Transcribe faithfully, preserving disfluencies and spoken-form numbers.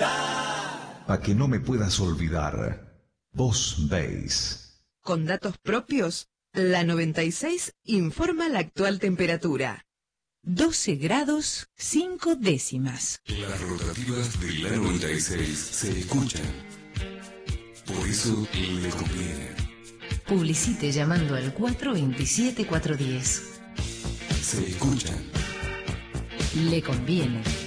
Navidad. Pa' que no me puedas olvidar, vos veis. Con datos propios, la noventa y seis informa la actual temperatura. doce grados cinco décimas. Las rotativas de la noventa y seis se escuchan. Por eso le conviene. Publicite llamando al cuatro veintisiete cuatrocientos diez. Se escuchan. Le conviene.